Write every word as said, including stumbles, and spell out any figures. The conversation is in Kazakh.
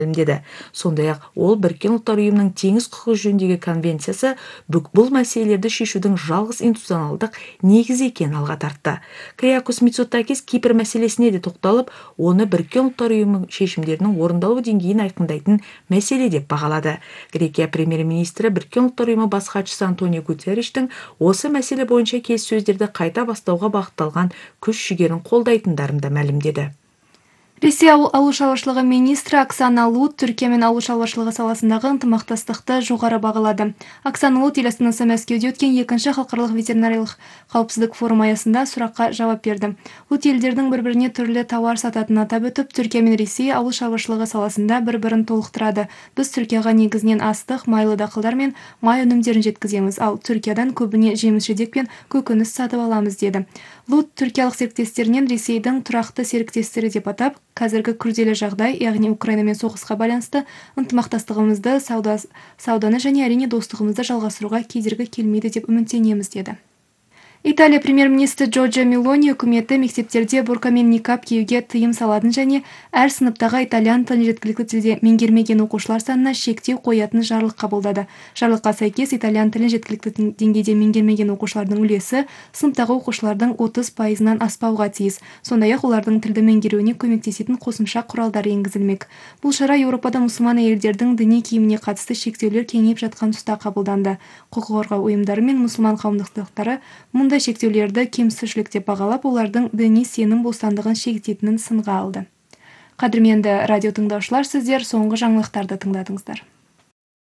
деді. Сондай-ақ ол Біріккен ұлттар ұйымының теңіз құқығы жөніндегі конвенциясы бұл мәселелерді шешудің жалғыз институционалдық негізі екенін алға тартты. Криакос Мицотакис Кипр мәселесіне де тоқталып, оны Біріккен ұлттар ұйымының шешімдерінің орындалу деңгейін айқындайтын мәселе деп бағалады. Грекия премьер-министрі Біріккен ұлттар ұйымы бас хатшысы Антонио Гутерриштің осы мәселе бойынша келіссөздерді қайта бастауға бағытталған күш-жігерін қолдайтындарын да мәлімдеді. Ресей ауыл шаруашылығы министрі Оксана Лут Түркиямен ауыл шаруашылығы саласындағы ынтымақтастықты жоғары бағалады. Оксана Лут ел астанасы Мәскеуде өткен екінші халықаралық ветеринариялық қауіпсіздік форум аясында сұраққа жауап берді. Лут елдердің бір-біріне түрлі тауар сататынын атап өтіп, Түркия мен Ресей ауыл шаруашылығы саласында бір-бірін толықтырады. Біз Түркияға негізінен астық, майлы дақылдар мен май өнімдерін жеткіземіз, ал Түркиядан көбіне жеміс-жидек пен көкөніс сатып аламыз деді. Лут түркиялық серіктестерінен Ресейдің тұрақты серіктестері деп атап, қазіргі күрделі жағдай, яғни Украинамен соғысқа байланысты ынтымақтастығымызды, сауда, сауданы және әрине достығымызды жалғастыруға кедергі келмейді деп үміттенеміз деді. Италия премьер-министрі Джорджа Мелони үкіметі мектептерде бурка мен никап киюге тыйым салатын және әр сыныптағы итальян тілін жеткілікті тілде меңгермеген оқушылар санына шектеу қоятын жарлық қабылдады. Жарлыққа сәйкес итальян тілін жеткілікті деңгейде меңгермеген оқушылардың үлесі сыныптағы оқушылардың отыз пайызынан аспауға тиіс. Сондай-ақ олардың тілді меңгеруіне көмектесетін қосымша құралдар енгізілмек. Бұл шара Еуропада мұсылман әйелдердің діни киіміне қатысты шектеулер кеңейіп жатқан тұста қабылданды. Құқық қорғау ұйымдары мен мұсылман қауымдастықтары мұндай шектеулерді кемсітушілік деп бағалап, олардың діни сенім бостандығын шектейтінін сынға алды. Қадірменді радио тыңдаушылар, сіздер соңғы жаңалықтарды тыңдадыңыздар.